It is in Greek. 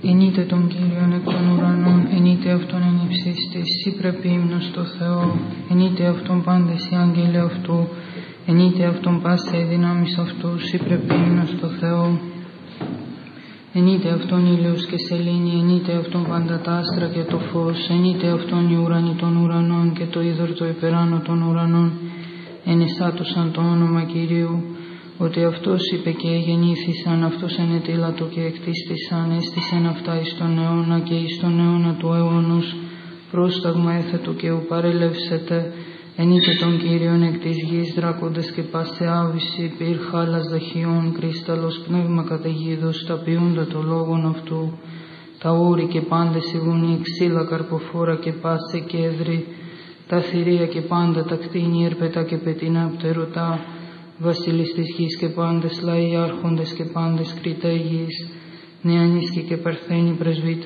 Ενείτε τον Κύριον εκ των ουρανών, ενείτε Αυτόν εν υψίστης, σύ πρέπει ύμνος στο Θεό, ενείτε Αυτόν πάντες οι άγγελοι αυτού, ενείτε Αυτόν πάσα οι δυνάμεις αυτού, σύ πρέπει ύμνος στο Θεό. Ενείτε Αυτόν ήλιος και σελήνη, ενείτε Αυτόν πάντα τα άστρα και το φως, ενείτε Αυτόν οι ουρανοί των ουρανών και το είδωρ το υπεράνω των ουρανών, ενεσάτωσαν το όνομα Κυρίου, ότι Αυτός είπε και γεννήθησαν, Αυτός ενετήλατο και εκτίστησαν, έστησεν αυτά εις τον αιώνα και εις τον αιώνα του αιώνος, πρόσταγμα έθετο και ου παρελεύσετε, ενείτε τον Κύριον εκ της γης, δράκοντες και πάσε άβυση, πυρ χάλας δαχιών, κρίσταλος, πνεύμα καταιγίδος, τα ποιούντα το λόγον αυτού, τα όρη και πάντες οι γουνοί, ξύλα καρποφόρα και πάσε κέδρη, τα θηρία και πάντα τα κτίνη, ερπετά και πετεινά πτερωτά, βασιλείς της γης και πάντες λαοί, άρχοντες και πάντες κριτέ γης, νεανίσκοι και παρθένοι πρεσβύτεροι,